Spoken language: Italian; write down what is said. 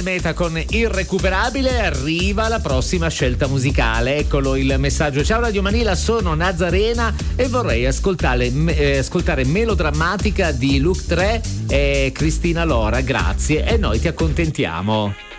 al Meta con Irrecuperabile, arriva la prossima scelta musicale. Eccolo il messaggio: ciao Radio Manila, sono Nazarena e vorrei ascoltare Melodrammatica di Luke 3 e Cristina Lora, grazie, e noi ti accontentiamo.